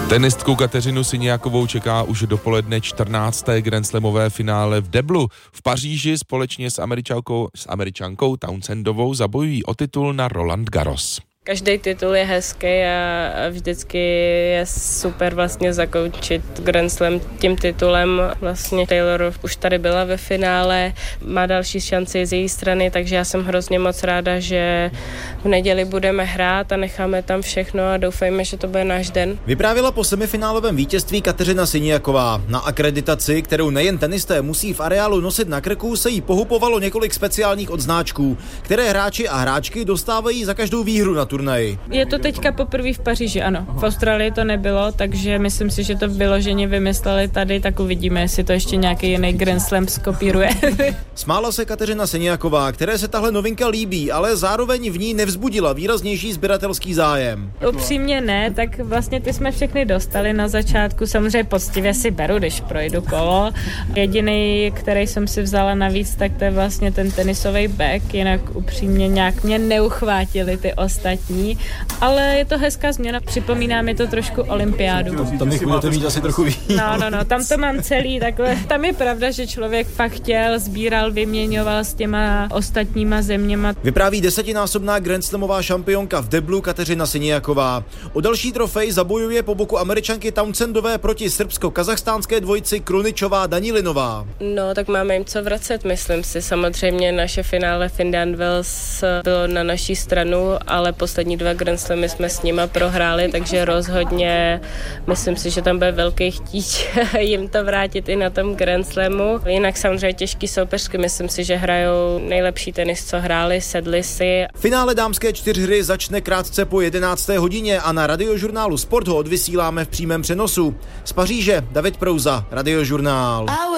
Tenistku Kateřinu Siniakovou čeká už dopoledne 14. grandslamové finále v deblu. V Paříži společně s Američankou Townsendovou zabojují o titul na Roland Garros. Každý titul je hezký a vždycky je super vlastně zakončit Grand Slam tím titulem. Vlastně Taylor už tady byla ve finále, má další šanci z její strany, takže já jsem hrozně moc ráda, že v neděli budeme hrát a necháme tam všechno a doufejme, že to bude náš den. Vyprávěla po semifinálovém vítězství Kateřina Siniaková. Na akreditaci, kterou nejen tenisté musí v areálu nosit na krku, se jí pohupovalo několik speciálních odznáčků, které hráči a hráčky dostávají za každou výhru na turnaji. Je to teďka poprvé v Paříži, ano. V Austrálii to nebylo, takže myslím si, že to vyloženě vymysleli tady, tak uvidíme, jestli to ještě nějaký jiný Grand Slam skopíruje. Smála se Kateřina Siniaková, které se tahle novinka líbí, ale zároveň v ní nevzbudila výraznější sběratelský zájem. Upřímně ne, tak vlastně ty jsme všechny dostali na začátku, samozřejmě poctivě si beru, když projdu kolo. Jediný, který jsem si vzala navíc, tak to je vlastně ten tenisový bag, jinak upřímně nějak mě neuchvátili ty ostatní, ale je to hezká změna, připomíná mi to trošku olympiádu. Tam jich budete mít asi trochu víc. No, tam to mám celý takhle. Tam je pravda, že člověk fakt chtěl, sbíral, vyměňoval s těma ostatníma zeměma. Vypráví 10násobná grandslamová šampionka v deblu Kateřina Siniaková. O další trofej zabojuje po boku Američanky Townsendové proti srbsko-kazachstánské dvojici Kruničová-Danilinová. No, tak máme jim co vracet, myslím si. Samozřejmě naše finále v Indian Wells bylo na naší stranu, ale poslední 2 Grand Slamy jsme s nima prohráli, takže rozhodně myslím si, že tam bude velký chtíč jim to vrátit i na tom Grand Slamu. Jinak samozřejmě těžký soupeřky, myslím si, že hrajou nejlepší tenis, co hráli, sedli si. Finále dámské 4hry začne krátce po 11. hodině a na Radiožurnálu Sport ho odvysíláme v přímém přenosu. Z Paříže David Prouza, Radiožurnál.